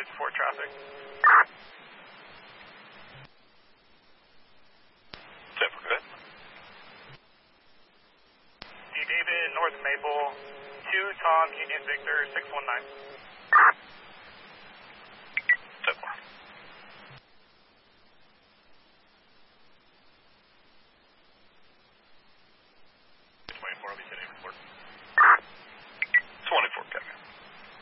54 traffic. 10 for good. D. David, North Maple, 2 Tom, Union Victor, 619.